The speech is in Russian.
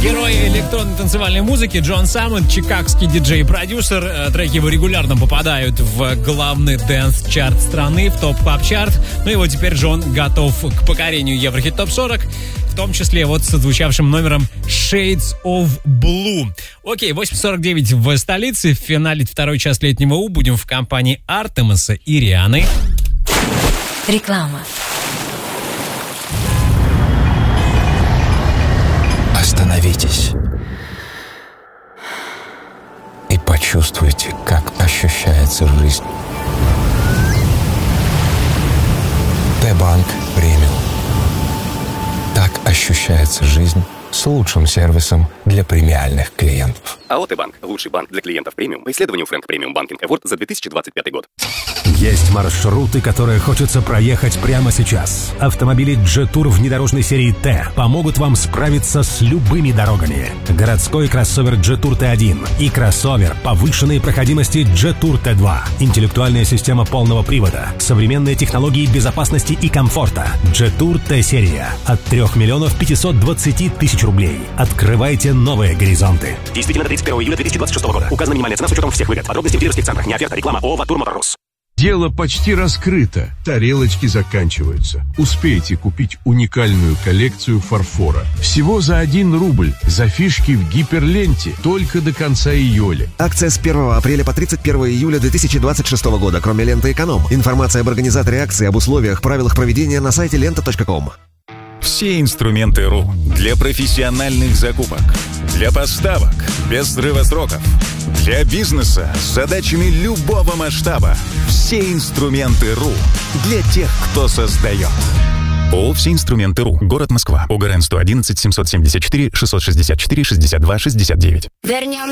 Герой электронной танцевальной музыки Джон Саммон, чикагский диджей и продюсер. Треки его регулярно попадают в главный дэнс-чарт страны, в топ-клаб-чарт. Ну и вот теперь Джон готов к покорению Еврохит ТОП-40, в том числе вот с отзвучавшим номером Shades of Blue. Окей, 8:49 в столице. В финале второй час летнего У будем в компании Артемиса и Рианы. Реклама. Остановитесь и почувствуйте, как ощущается жизнь. Т-банк премиум. Так ощущается жизнь с лучшим сервисом для премиальных клиентов. АО «Т-банк» – лучший банк для клиентов премиум по исследованию Frank Premium Banking Award за 2025 год. Есть маршруты, которые хочется проехать прямо сейчас. Автомобили Jetour внедорожной серии Т помогут вам справиться с любыми дорогами. Городской кроссовер Jetour Т1 и кроссовер повышенной проходимости Jetour Т2. Интеллектуальная система полного привода, современные технологии безопасности и комфорта. Jetour Т-серия от 3 520 000 рублей. Открывайте новые горизонты. Действительно до 31 июля 2026 года. Указана минимальная цена с учетом всех выгод. Подробности в дилерских центрах. Не оферта. Реклама ООО «Ватур Моторс». Дело почти раскрыто. Тарелочки заканчиваются. Успейте купить уникальную коллекцию фарфора. Всего за 1 рубль. За фишки в гиперленте. Только до конца июля. Акция с 1 апреля по 31 июля 2026 года. Кроме ленты «Эконом». Информация об организаторе акции, об условиях, правилах проведения на сайте lenta.com. Все инструменты РУ для профессиональных закупок, для поставок без срыва сроков, для бизнеса с задачами любого масштаба. Все инструменты РУ для тех, кто создает. ООО «Все инструменты РУ». Город Москва. ОГРН 111 774 664 62 69. Вернем